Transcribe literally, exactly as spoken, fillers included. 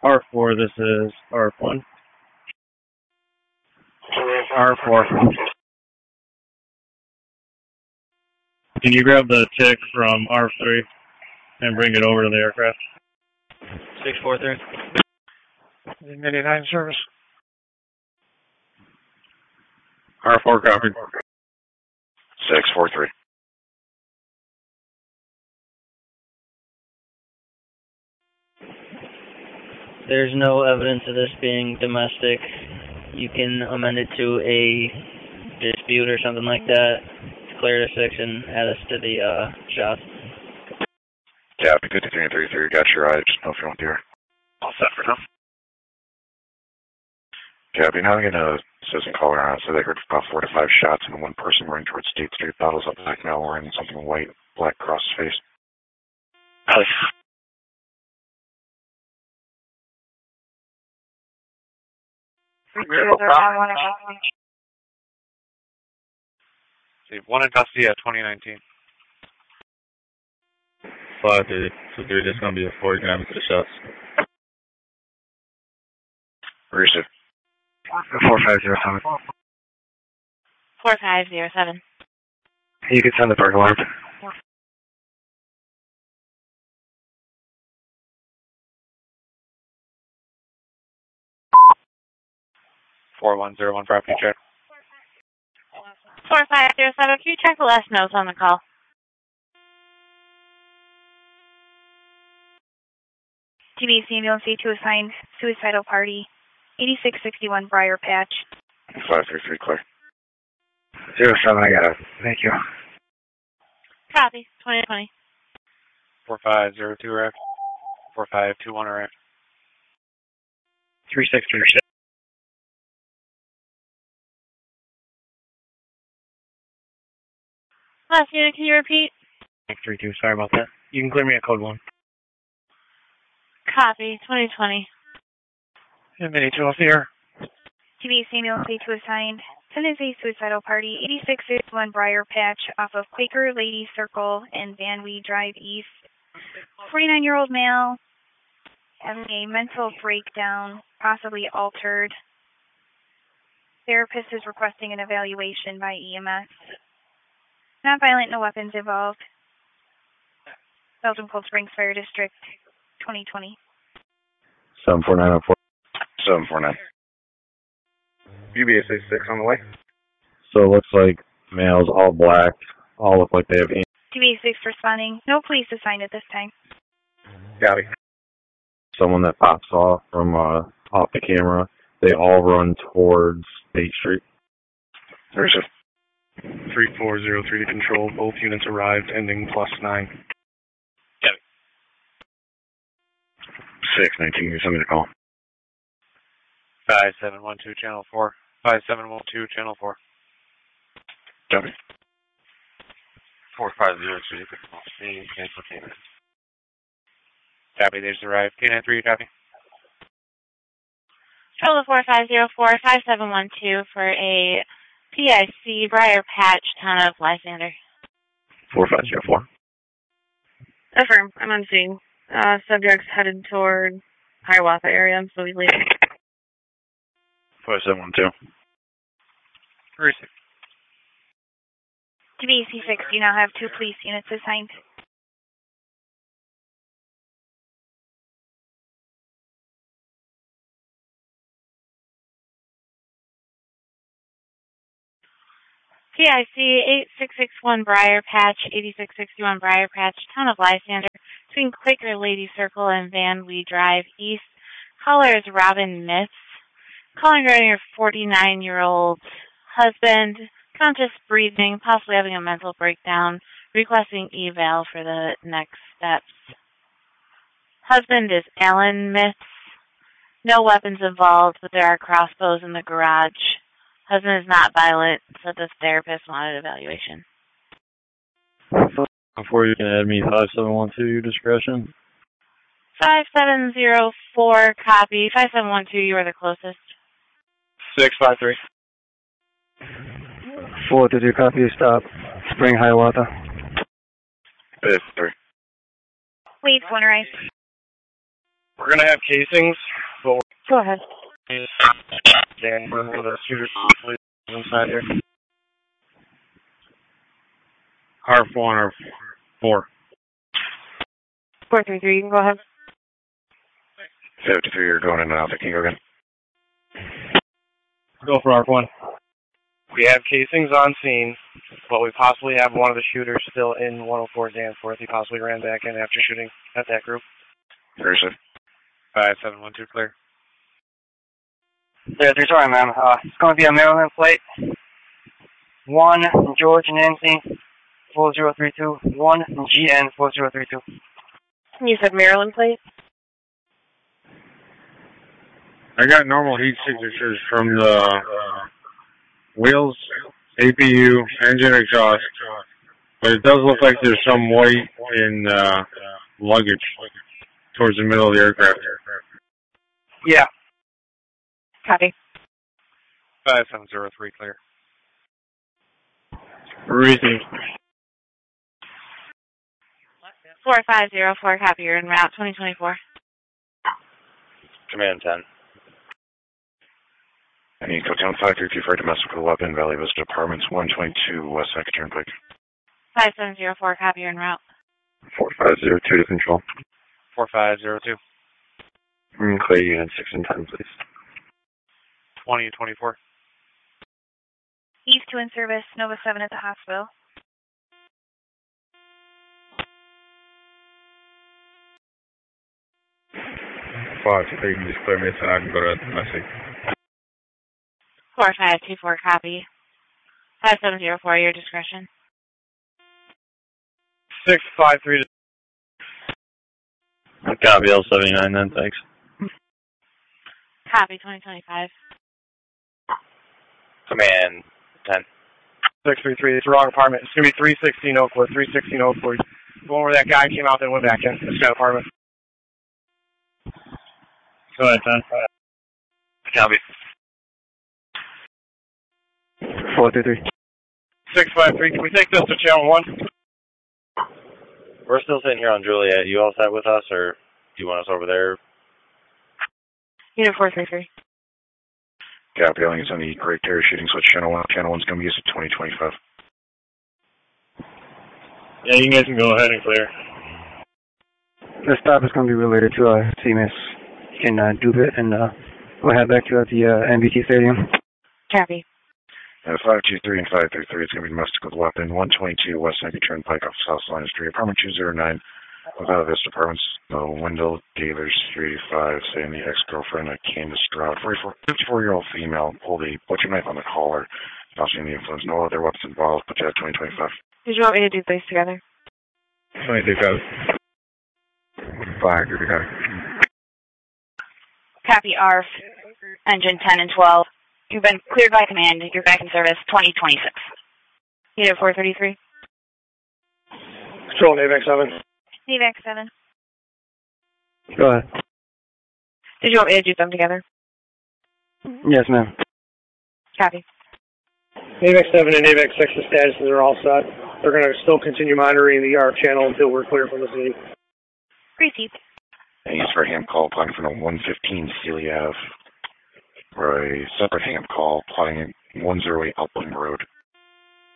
R four, this is R one. R four. Can you grab the tick from R three and bring it over to the aircraft? six four three. eighty-nine service. R four copied. six four three. There's no evidence of this being domestic. You can amend it to a dispute or something like that. Declare it a six and add us to the uh, shots. Yeah, fifty-three and thirty-three. Got your eye. Just know if you want to hear. All set for now. Cabby, now I'm going to citizen caller on. So they heard about four to five shots and one person running towards State Street. Bottles up black male wearing something white, black across his face. Alex. See, one in custody at twenty nineteen. Five, dude. So they're just going to be a four. You're going to have to the shots. Receive. Four five zero seven. Four five zero seven. You can send the burglar alarm. Four one zero one property check. Four five zero seven. Can you check the last notes on the call? T V Samuel C two assigned suicidal party. eighty-six sixty-one Briar Patch. five three three clear. Zero seven, I got it. Thank you. Copy. twenty twenty. Four five zero two arrived. Four five two one arrived. Three six three six. Last unit, can you repeat? Three two. Sorry about that. You can clear me at code one. Copy. twenty twenty. Mini two off the air. T V Samuel C two assigned Tennessee suicidal party. eighty-six sixty-one Briar Patch off of Quaker Lady Circle and Van Wee Drive East. forty-nine-year-old male having a mental breakdown, possibly altered. Therapist is requesting an evaluation by E M S. Not violent, no weapons involved. Belgium Cold Springs Fire District, twenty twenty. seven four nine oh four. seven four nine. U B A sixty-six on the way. So it looks like males, all black, all look like they have ink. T V six responding. No police assigned at this time. Got it. Someone that pops off from uh, off the camera. They all run towards State Street. There's a three four zero three to control. Both units arrived, ending plus nine. Got it. six nineteen, you send me the call. Five seven one two channel four. Five seven one two channel four. Copy. Four five zero three. Copy. They just arrived. K nine three. Copy. Total four five zero four five seven one two for a P I C Briar Patch, town of Lysander. Four five zero four. Affirm. I'm on scene. Uh, subjects headed toward Hiawatha area, so we leave. Five seven one two. Receive. T V C six, you now have two police units assigned. P I C eight six six one Briar Patch, eighty-six sixty-one Briar Patch, town of Lysander, between Quaker Lady Circle and Van Wee Drive East. Caller is Robin Mitz. Calling regarding your forty-nine-year-old husband, conscious breathing, possibly having a mental breakdown, requesting eval for the next steps. Husband is Alan Mitz. No weapons involved, but there are crossbows in the garage. Husband is not violent, so the therapist wanted evaluation. Before you can add me five seven one two, your discretion. five seven zero four, copy. five seven one two, you are the closest. six five three. four to do copy, stop. Spring Hiawatha. Fifth three. Leads one right. We're going to have casings Go ahead. Dan, the shooter inside here. R four or four. four three three, you can go ahead. fifty-three, you're going in and out. Can you go again? Go for R one. We have casings on scene, but we possibly have one of the shooters still in one oh four Danforth. He possibly ran back in after shooting at that group. Where is it? five seven one two, clear. There, there's sorry, ma'am. Uh, it's going to be a Maryland plate. one George Nancy four zero three two. one G N four zero three two. You said Maryland plate? I got normal heat signatures from the uh, wheels, A P U, engine exhaust, but it does look like there's some white in uh, luggage towards the middle of the aircraft. Yeah. Copy. five seven zero three, clear. Received. four five zero four, copy. You're en route twenty twenty-four. Command ten. And you go down five three two for a domestic weapon, Valley Vista Apartments, one twenty-two West Second Turnpike. five seven zero four, copy. You're en route. four five zero two to control. four five zero two. Mm, clear unit six and ten, please. twenty and twenty-four. East two in service, Nova seven at the hospital. Five, so you can just clear me so I can go to domestic. four five two four, copy. five seven zero four, your discretion. six five three. Copy L seventy-nine then, thanks. Copy twenty twenty-five. Command ten. six three three, it's the wrong apartment. It's going to be three sixteen Oakwood, three sixteen Oakwood. The one where that guy came out and went back in. It's that apartment. Go ahead, ten. Copy. four three three. six five three, can we take this to channel one? We're still sitting here on Juliet. You all set with us, or do you want us over there? Unit four three three. Copy, I think it's on the Great Terror shooting switch channel one. Channel one's going to be used at twenty twenty-five. Yeah, you guys can go ahead and clear. The stop is going to be related to uh, C M S in uh, Dubit, and uh, we'll head back to uh, the uh, N B T Stadium. Copy. Uh, five two three and five three three, it's going to be domestic with weapon, one twenty-two West Second Turnpike off South Line Street, apartment two oh nine, Without Vista Apartments, uh, Wendell Gaylors, three eighty-five, saying the ex-girlfriend of Candace Stroud, fifty-four-year-old female, pulled a butcher knife on the collar, causing the influence. No other weapons involved, but yeah, twenty twenty-five. Did you want me to do these together? twenty-two, copy. Five, good, copy. Copy A R F, engine ten and twelve. You've been cleared by command. You're back in service twenty twenty-six. Unit four thirty-three. Control, NAVAC seven. NAVAC seven. Go ahead. Did you want me to do them together? Yes, ma'am. Copy. NAVAC seven and NAVAC six, the statuses are all set. They're going to still continue monitoring the A R F channel until we're clear from the scene. Received. And he's for a ham call plotting from the one fifteen Celia Ave, or a separate ham call plotting at one oh eight Upland Road.